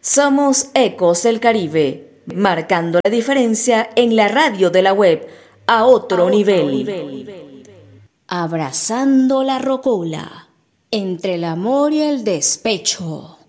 Somos Ecos del Caribe, marcando la diferencia en la radio de la web a otro nivel. Abrazando la rocola, entre el amor y el despecho.